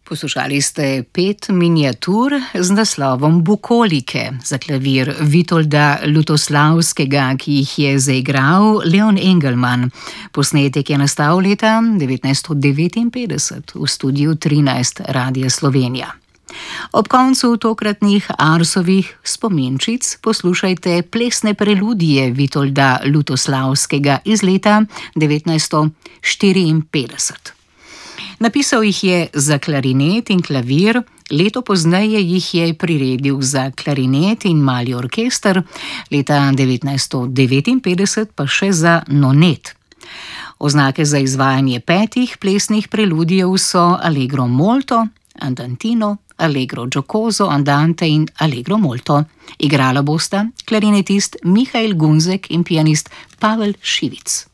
Poslušali ste 5 miniatur z naslovom Bukolike za klavir Vitolda Lutoslavskega, ki jih je zaigral Leon Engelman. Posnetek je nastal leta 1959 v studiu 13 Radia Slovenija. Ob koncu tokratnih Arsovih spominčic poslušajte plesne preludije Vitolda Lutoslavskega iz leta 1954. Napisal jih je za klarinet in klavir, leto pozneje jih je priredil za klarinet in mali orkester, leta 1959 pa še za nonet. Oznake za izvajanje 5 plesnih preludijev so Allegro molto, andantino, Allegro giocoso, andante in Allegro molto. Igrala bosta klarinetist Mihael Gunzek in pianist Pavel Šivic.